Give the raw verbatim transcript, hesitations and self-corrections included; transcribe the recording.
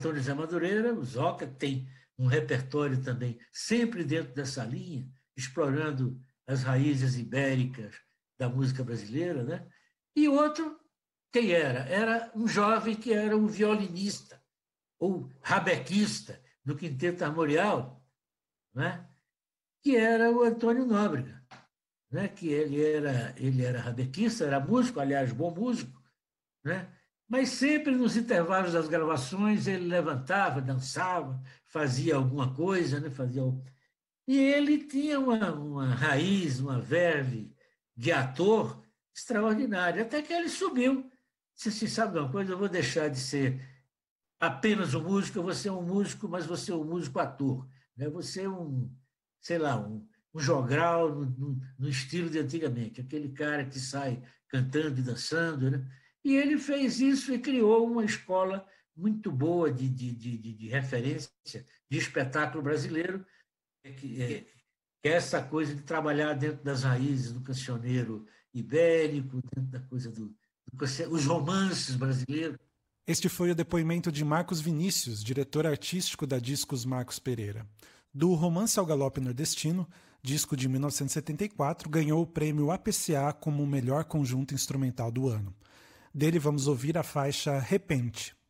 Antônio Zé Madureira, o Zoca, que tem um repertório também sempre dentro dessa linha, explorando as raízes ibéricas da música brasileira, né? E outro, quem era? Era um jovem que era um violinista, ou rabequista, do Quinteto Armorial, né? Que era o Antônio Nóbrega, né? Que ele era, ele era rabequista, era músico, aliás, bom músico, né? Mas sempre nos intervalos das gravações ele levantava, dançava, fazia alguma coisa, né? Fazia... E ele tinha uma, uma raiz, uma verve de ator extraordinária, até que ele subiu. Disse assim, sabe uma coisa, eu vou deixar de ser apenas um músico, eu vou ser um músico, mas vou ser um músico ator. Né? Vou ser um, sei lá, um, um jogral no, no, no estilo de antigamente, aquele cara que sai cantando e dançando, né? E ele fez isso e criou uma escola muito boa de, de, de, de referência de espetáculo brasileiro, que é, que é essa coisa de trabalhar dentro das raízes do cancioneiro ibérico, dentro da coisa do, do os romances brasileiros. Este foi o depoimento de Marcos Vinícius, diretor artístico da Discos Marcos Pereira. Do Romance ao Galope Nordestino, disco de mil novecentos e setenta e quatro, ganhou o prêmio A P C A como o melhor conjunto instrumental do ano. Dele vamos ouvir a faixa Repente.